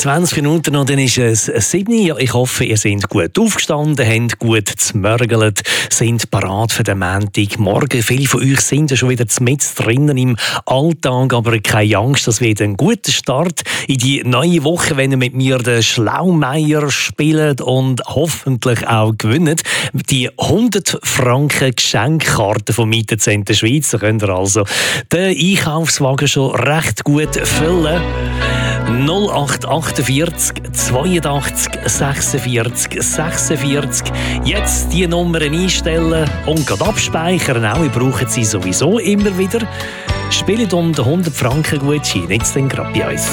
20 Minuten und dann ist es 7 Uhr. Ja, ich hoffe, ihr seid gut aufgestanden, habt gut zmörgelt, sind parat für den Montagmorgen. Viele von euch sind ja schon wieder mit drinnen im Alltag, aber keine Angst, das wird ein guter Start in die neue Woche, wenn ihr mit mir den Schlaumeier spielt und hoffentlich auch gewinnt. Die 100 Franken Geschenkkarte vom Mietenzentrum Schweiz, da könnt ihr also den Einkaufswagen schon recht gut füllen. 0848 82 46 46. Jetzt die Nummern einstellen und gerade abspeichern. Auch, ihr braucht sie sowieso immer wieder. Spielt um den 100 Franken Gutschein. Jetzt dann gerade bei uns.